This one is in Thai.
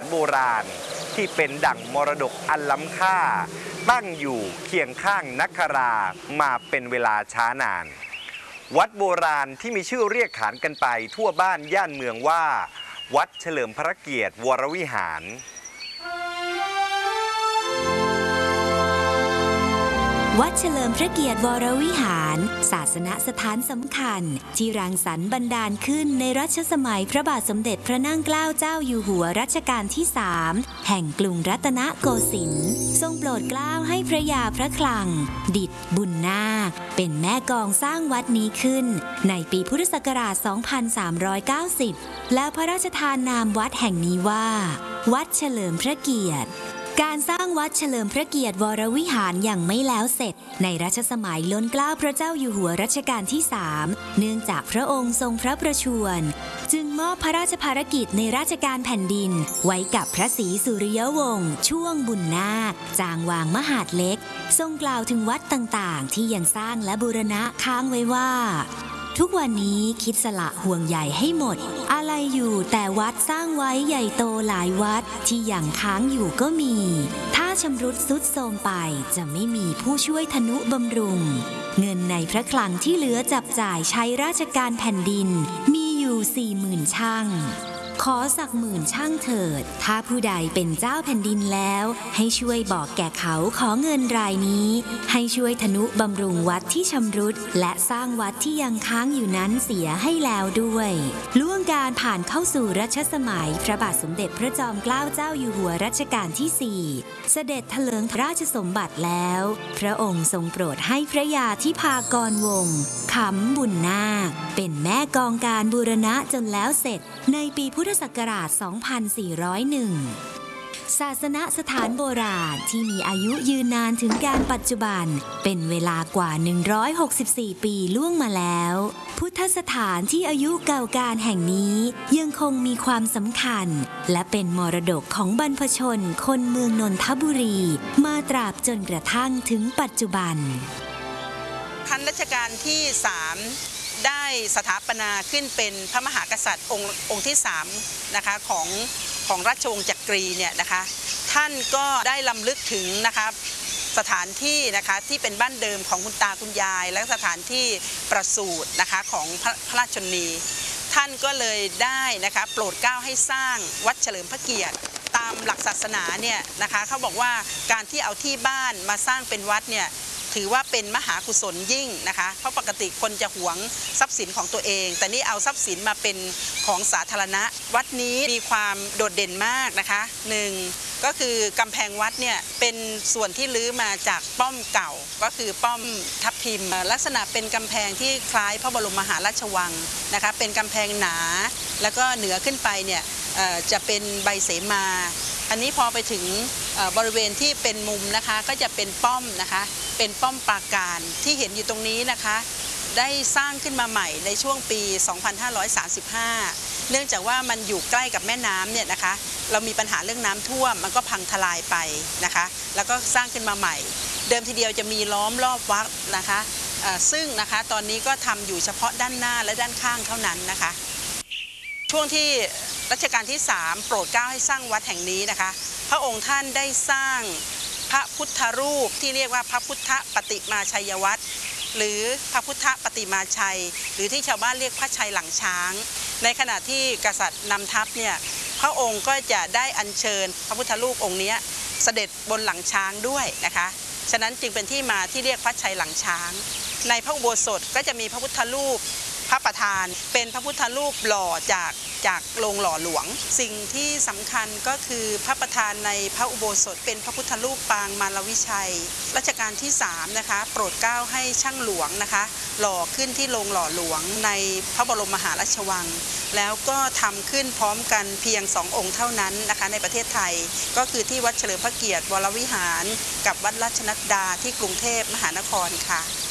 โบราณที่เป็นดั่งมรดกอันล้ำค่าตั้งอยู่เคียงข้างนครามาเป็นเวลาช้านานวัดโบราณที่มีชื่อเรียกขานกันไปทั่วบ้านย่านเมืองว่าวัดเฉลิมพระเกียรติวรวิหารวัดเฉลิมพระเกียรติวรวิหารศาสนสถานสำคัญที่รังสรรค์บันดาลขึ้นในรัชสมัยพระบาทสมเด็จพระนั่งเกล้าเจ้าอยู่หัวรัชกาลที่3แห่งกรุงรัตนโกสินทร์ทรงโปรดเกล้าให้พระยาพระคลังดิษฐ์บุญนาคเป็นแม่กองสร้างวัดนี้ขึ้นในปีพุทธศักราช 2390 แล้วพระราชทานนามวัดแห่งนี้ว่าวัดเฉลิมพระเกียรติการสร้างวัดเฉลิมพระเกียรติวรวิหารยังไม่แล้วเสร็จในรัชสมัยล้นเกล้าพระเจ้าอยู่หัวรัชกาลที่3เนื่องจากพระองค์ทรงพระประชวรจึงมอบพระราชภารกิจในราชการแผ่นดินไว้กับพระศรีสุริยวงศ์ช่วงบุญนาคจางวางมหาดเล็กทรงกล่าวถึงวัดต่างๆที่ยังสร้างและบูรณะค้างไว้ว่าทุกวันนี้คิดสละห่วงใหญ่ให้หมดอะไรอยู่แต่วัดสร้างไว้ใหญ่โตหลายวัดที่ยังค้างอยู่ก็มีถ้าชำรุดทรุดโทรมไปจะไม่มีผู้ช่วยทนุบำรุงเงินในพระคลังที่เหลือจับจ่ายใช้ราชการแผ่นดินมีอยู่ 40,000 ช่างขอสัก10,000 ช่างเถิดถ้าผู้ใดเป็นเจ้าแผ่นดินแล้วให้ช่วยบอกแก่เขาขอเงินรายนี้ให้ช่วยทนุบำรุงวัดที่ชำรุดและสร้างวัดที่ยังค้างอยู่นั้นเสียให้แล้วด้วยล่วงการผ่านเข้าสู่รัชสมัยพระบาทสมเด็จพระจอมเกล้าเจ้าอยู่หัวรัชกาลที่4เสด็จเถลิงพระราชสมบัติแล้วพระองค์ทรงโปรดให้พระยาธิภากรวงศ์ขำบุญนาคเป็นแม่กองการบูรณะจนแล้วเสร็จในปีพุทธศักราช 2401 ศาสนสถานโบราณที่มีอายุยืนนานถึงการปัจจุบันเป็นเวลากว่า 164 ปีล่วงมาแล้วพุทธสถานที่อายุเก่าการแห่งนี้ยังคงมีความสำคัญและเป็นมรดกของบรรพชนคนเมืองนนทบุรีมาตราบจนกระทั่งถึงปัจจุบันรัชรัชกาลที่3ได้สถาปนาขึ้นเป็นพระมหากษัตริย์องค์ที่3นะคะของราชวงศ์จักรีเนี่ยนะคะท่านก็ได้รำลึกถึงนะคะสถานที่นะคะที่เป็นบ้านเดิมของคุณตาคุณยายและสถานที่ประสูตินะคะของพระราชชนนีท่านก็เลยได้นะคะโปรดเกล้าให้สร้างวัดเฉลิมพระเกียรติตามหลักศาสนาเนี่ยนะคะเขาบอกว่าการที่เอาที่บ้านมาสร้างเป็นวัดเนี่ยถือว่าเป็นมหากุศลยิ่งนะคะเพราะปกติคนจะหวงทรัพย์สินของตัวเองแต่นี่เอาทรัพย์สินมาเป็นของสาธารณะวัดนี้มีความโดดเด่นมากนะคะ1ก็คือกำแพงวัดเนี่ยเป็นส่วนที่ลื้อมาจากป้อมเก่าก็คือป้อมทับทิมลักษณะเป็นกำแพงที่คล้ายพระบรมมหาราชวังนะคะเป็นกำแพงหนาแล้วก็เหนือขึ้นไปเนี่ยจะเป็นใบเสมาอันนี้พอไปถึงบริเวณที่เป็นมุมนะคะก็จะเป็นป้อมนะคะเป็นป้อมปราการที่เห็นอยู่ตรงนี้นะคะได้สร้างขึ้นมาใหม่ในช่วงปี 2535 เนื่องจากว่ามันอยู่ใกล้กับแม่น้ำเนี่ยนะคะเรามีปัญหาเรื่องน้ำท่วมมันก็พังทลายไปนะคะแล้วก็สร้างขึ้นมาใหม่เดิมทีเดียวจะมีล้อมรอบวัดนะคะซึ่งนะคะตอนนี้ก็ทำอยู่เฉพาะด้านหน้าและด้านข้างเท่านั้นนะคะช่วงที่รัชกาลที่3โปรดเกล้าให้สร้างวัดแห่งนี้นะคะพระองค์ท่านได้สร้างพระพุทธรูปที่เรียกว่าพระพุทธปฏิมาชัยวัตรหรือพระพุทธปฏิมาชัยหรือที่ชาวบ้านเรียกพระชัยหลังช้างในขณะที่กษัตริย์นำทัพเนี่ยพระองค์ก็จะได้อัญเชิญพระพุทธรูปองค์นี้เสด็จบนหลังช้างด้วยนะคะฉะนั้นจึงเป็นที่มาที่เรียกพระชัยหลังช้างในพระอุโบสถก็จะมีพระพุทธรูปพระประธานเป็นพระพุทธรูปหล่อจากโรงหล่อหลวงสิ่งที่สำคัญก็คือพระประธานในพระอุโบสถเป็นพระพุทธรูปปางมารวิชัยรัชกาลที่3นะคะโปรดเกล้าให้ช่างหลวงนะคะหล่อขึ้นที่โรงหล่อหลวงในพระบรมมหาราชวังแล้วก็ทำขึ้นพร้อมกันเพียง2 องค์เท่านั้นนะคะในประเทศไทยก็คือที่วัดเฉลิมพระเกียรติวรวิหารกับวัดราชนัดดาที่กรุงเทพมหานครค่ะ